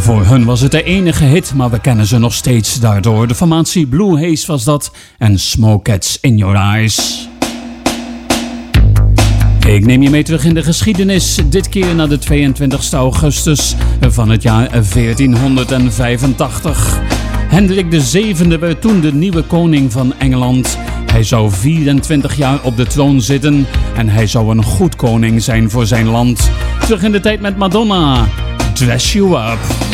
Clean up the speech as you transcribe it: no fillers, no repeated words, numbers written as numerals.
Voor hun was het de enige hit, maar we kennen ze nog steeds daardoor. De formatie Blue Haze was dat en Smoke Gets in Your Eyes. Ik neem je mee terug in de geschiedenis, dit keer naar de 22 augustus van het jaar 1485. Hendrik VII werd toen de nieuwe koning van Engeland. Hij zou 24 jaar op de troon zitten en hij zou een goed koning zijn voor zijn land. Terug in de tijd met Madonna, Dress You Up.